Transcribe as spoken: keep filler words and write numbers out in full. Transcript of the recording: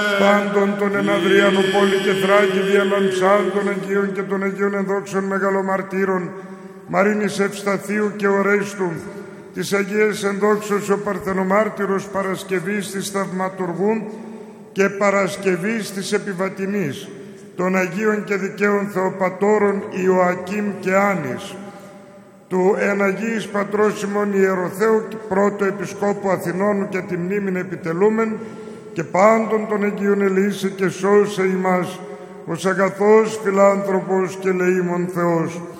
Πάντων των εναδρίανων πόλη και Θράκη, διαλαμψάν των Αγίων και των Αγίων ενδόξων μεγαλομαρτύρων, Μαρίνης Ευσταθίου και Ορέστου, της Αγίας ενδόξως ο Παρθενομάρτυρος Παρασκευής της Θαυματουργού και Παρασκευής της Επιβατινής, των Αγίων και Δικαίων Θεοπατώρων Ιωακήμ και Άνης, του εν Αγίης Πατρός ημών Ιεροθέου πρώτου Επισκόπου Αθηνώνου και τη μνήμην επιτελούμεν, και πάντων των Αγίων ελεήσε και σώσε ημάς, ως αγαθός φιλάνθρωπος και ελεήμων Θεός.